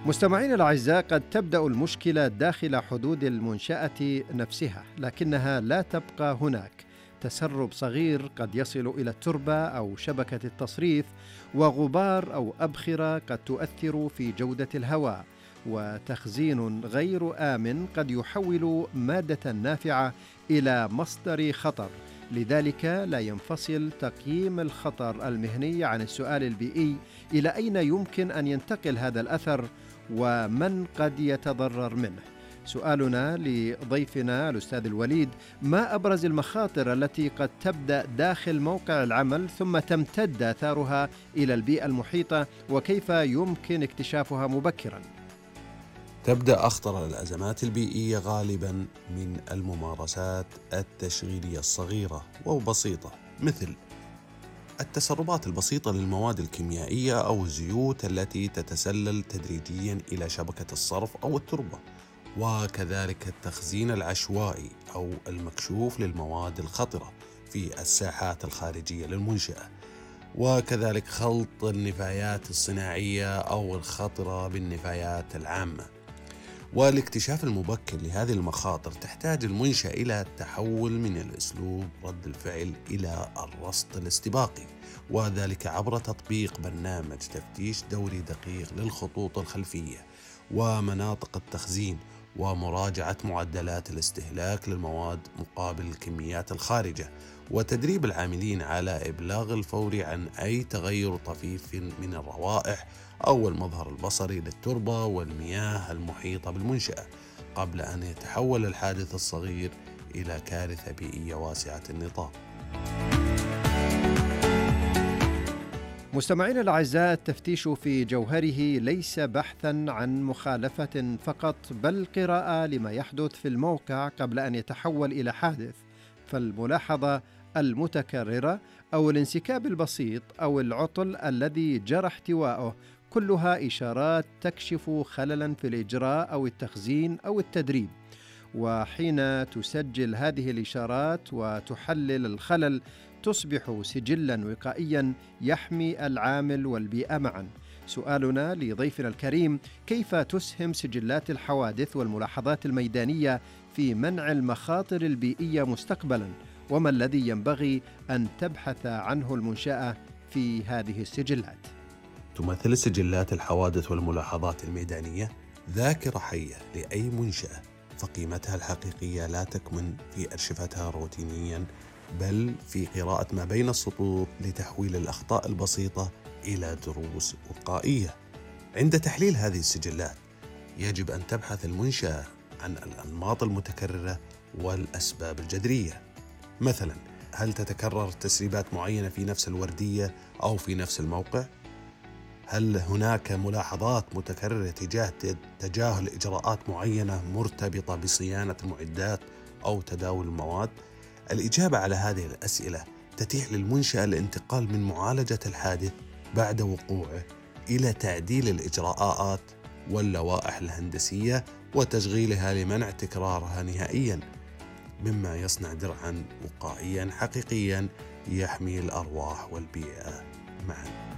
مستمعين الأعزاء، قد تبدأ المشكلة داخل حدود المنشأة نفسها، لكنها لا تبقى هناك. تسرب صغير قد يصل إلى التربة أو شبكة التصريف، وغبار أو أبخرة قد تؤثر في جودة الهواء، وتخزين غير آمن قد يحول مادة نافعة إلى مصدر خطر. لذلك لا ينفصل تقييم الخطر المهني عن السؤال البيئي: إلى أين يمكن أن ينتقل هذا الأثر ومن قد يتضرر منه؟ سؤالنا لضيفنا الأستاذ الوليد: ما أبرز المخاطر التي قد تبدأ داخل موقع العمل ثم تمتد آثارها إلى البيئة المحيطة، وكيف يمكن اكتشافها مبكراً؟ تبدأ أخطر الأزمات البيئية غالباً من الممارسات التشغيلية الصغيرة وبسيطة، مثل التسربات البسيطة للمواد الكيميائية أو الزيوت التي تتسلل تدريجياً إلى شبكة الصرف أو التربة، وكذلك التخزين العشوائي أو المكشوف للمواد الخطرة في الساحات الخارجية للمنشأة، وكذلك خلط النفايات الصناعية أو الخطرة بالنفايات العامة. والاكتشاف المبكر لهذه المخاطر تحتاج المنشأة إلى التحول من الأسلوب رد الفعل إلى الرصد الاستباقي، وذلك عبر تطبيق برنامج تفتيش دوري دقيق للخطوط الخلفية ومناطق التخزين، ومراجعة معدلات الاستهلاك للمواد مقابل الكميات الخارجة، وتدريب العاملين على إبلاغ الفوري عن أي تغير طفيف من الروائح أو المظهر البصري للتربة والمياه المحيطة بالمنشأة قبل أن يتحول الحادث الصغير إلى كارثة بيئية واسعة النطاق. مستمعينا الأعزاء، التفتيش في جوهره ليس بحثاً عن مخالفة فقط، بل قراءة لما يحدث في الموقع قبل أن يتحول إلى حادث. فالملاحظة المتكررة أو الانسكاب البسيط أو العطل الذي جرى احتواؤه كلها إشارات تكشف خللاً في الإجراء أو التخزين أو التدريب. وحين تسجل هذه الإشارات وتحلل الخلل، تصبح سجلاً وقائياً يحمي العامل والبيئة معاً. سؤالنا لضيفنا الكريم: كيف تسهم سجلات الحوادث والملاحظات الميدانية في منع المخاطر البيئية مستقبلاً؟ وما الذي ينبغي أن تبحث عنه المنشأة في هذه السجلات؟ تمثل سجلات الحوادث والملاحظات الميدانية ذاكرة حية لأي منشأة، فقيمتها الحقيقية لا تكمن في أرشفتها روتينياً، بل في قراءة ما بين السطور لتحويل الأخطاء البسيطة إلى دروس وقائية. عند تحليل هذه السجلات يجب أن تبحث المنشأة عن الأنماط المتكررة والأسباب الجذرية. مثلا، هل تتكرر تسريبات معينة في نفس الوردية أو في نفس الموقع؟ هل هناك ملاحظات متكررة تجاه تجاهل إجراءات معينة مرتبطة بصيانة المعدات أو تداول المواد؟ الإجابة على هذه الأسئلة تتيح للمنشأة الانتقال من معالجة الحادث بعد وقوعه إلى تعديل الإجراءات واللوائح الهندسية وتشغيلها لمنع تكرارها نهائياً، مما يصنع درعاً وقائياً حقيقياً يحمي الأرواح والبيئة معاً.